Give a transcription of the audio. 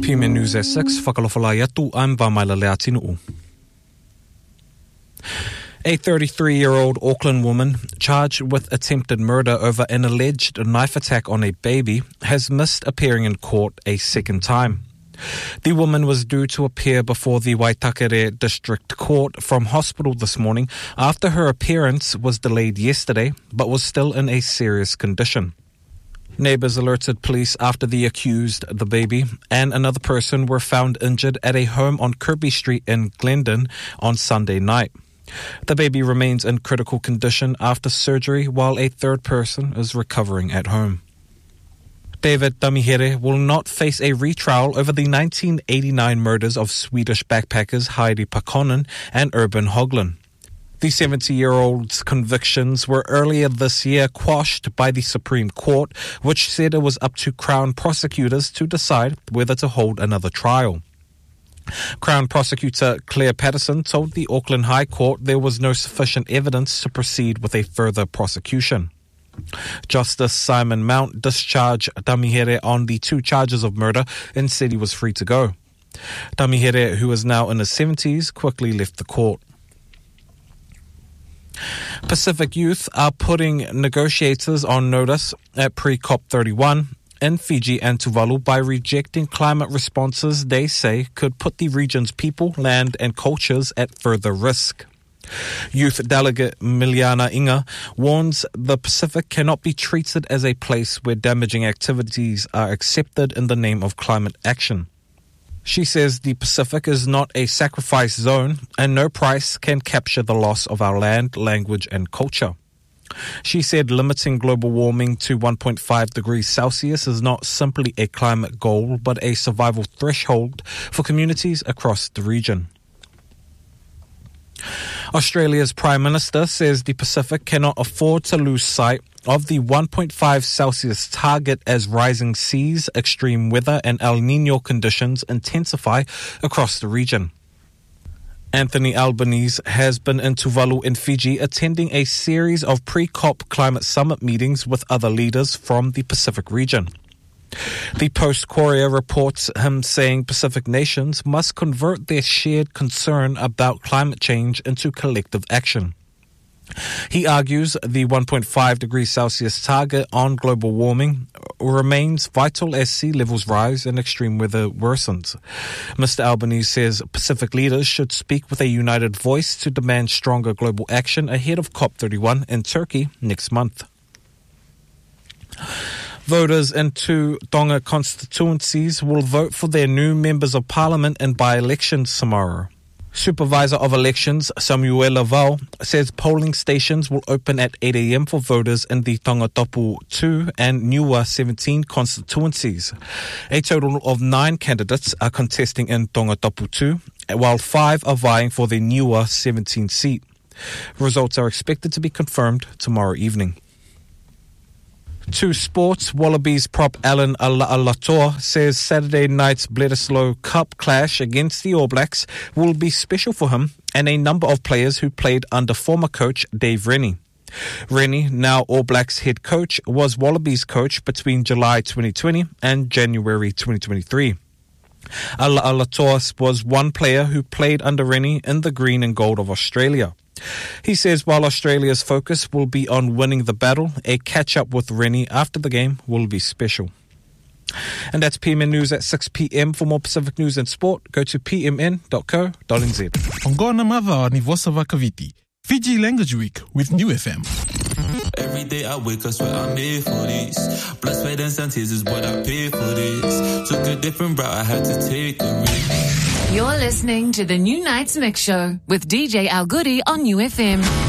PMN News at 6, whakalofalai atu, I'm Vamaila Leatinuu. A 33-year-old Auckland woman charged with attempted murder over an alleged knife attack on a baby has missed appearing in court a second time. The woman was due to appear before the Waitakere District Court from hospital this morning after her appearance was delayed yesterday but was still in a serious condition. Neighbours alerted police after the accused, the baby, and another person were found injured at a home on Kirby Street in Glendon on Sunday night. The baby remains in critical condition after surgery while a third person is recovering at home. David Tamihere will not face a retrial over the 1989 murders of Swedish backpackers Heidi Pakkonen and Urban Höglund. The 70-year-old's convictions were earlier this year quashed by the Supreme Court, which said it was up to Crown prosecutors to decide whether to hold another trial. Crown Prosecutor Claire Patterson told the Auckland High Court there was no sufficient evidence to proceed with a further prosecution. Justice Simon Mount discharged Tamihere on the 2 charges of murder and said he was free to go. Tamihere, who is now in his 70s, quickly left the court. Pacific Youth are putting negotiators on notice at pre-COP31 in Fiji and Tuvalu by rejecting climate responses they say could put the region's people, land and cultures at further risk. Youth Delegate Miliana Inga warns the Pacific cannot be treated as a place where damaging activities are accepted in the name of climate action. She says the Pacific is not a sacrifice zone and no price can capture the loss of our land, language and culture. She said limiting global warming to 1.5 degrees Celsius is not simply a climate goal but a survival threshold for communities across the region. Australia's Prime Minister says the Pacific cannot afford to lose sight of the 1.5 Celsius target as rising seas, extreme weather and El Niño conditions intensify across the region. Anthony Albanese has been in Tuvalu in Fiji attending a series of pre-COP climate summit meetings with other leaders from the Pacific region. The Post-Courier reports him saying Pacific nations must convert their shared concern about climate change into collective action. He argues the 1.5 degrees Celsius target on global warming remains vital as sea levels rise and extreme weather worsens. Mr. Albanese says Pacific leaders should speak with a united voice to demand stronger global action ahead of COP31 in Turkey next month. Voters in 2 Tonga constituencies will vote for their new members of parliament in by-elections tomorrow. Supervisor of Elections Samuela Vau says polling stations will open at 8 a.m. for voters in the Tongatapu 2 and Niua 17 constituencies. A total of 9 candidates are contesting in Tongatapu 2, while 5 are vying for the Niua 17 seat. Results are expected to be confirmed tomorrow evening. To sports, Wallabies prop Alan Alatoa says Saturday night's Bledisloe Cup clash against the All Blacks will be special for him and a number of players who played under former coach Dave Rennie. Rennie, now All Blacks head coach, was Wallabies coach between July 2020 and January 2023. Alatoa was one player who played under Rennie in the green and gold of Australia. He says while Australia's focus will be on winning the battle, a catch-up with Rennie after the game will be special. And that's PMN News at 6 p.m. For more Pacific news and sport, go to pmn.co.nz. Ongona mava ni vosa vakaviti. Fiji Language Week with New FM. Every day I wake up, swear I'm made for this. Blood, sweat and tears is what I pay for this. Took a different route, I had to take a risk. You're listening to the New Nights Mix Show with DJ Al Goody on New FM.